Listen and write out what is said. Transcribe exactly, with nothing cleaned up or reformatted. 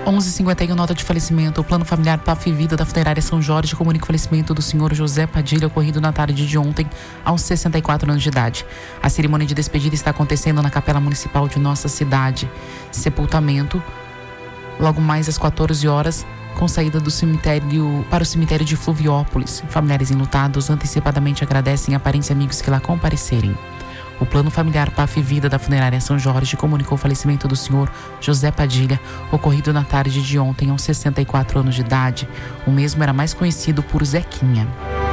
onze e cinquenta e um, nota de falecimento. O plano familiar P A F Vida da Funerária São Jorge comunica o falecimento do senhor José Padilha, ocorrido na tarde de ontem, aos sessenta e quatro anos de idade. A cerimônia de despedida está acontecendo na Capela Municipal de nossa cidade. Sepultamento, logo mais às quatorze horas, com saída do cemitério para o cemitério de Fluviópolis. Familiares enlutados antecipadamente agradecem a parentes e amigos que lá comparecerem. O plano familiar P A F Vida da Funerária São Jorge comunicou o falecimento do senhor José Padilha, ocorrido na tarde de ontem, aos sessenta e quatro anos de idade. O mesmo era mais conhecido por Zequinha.